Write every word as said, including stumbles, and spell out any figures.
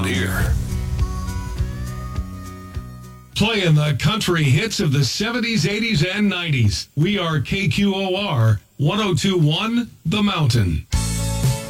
around here. Playing the country hits of the seventies, eighties, and nineties. We are K Q O R one oh two point one The Mountain.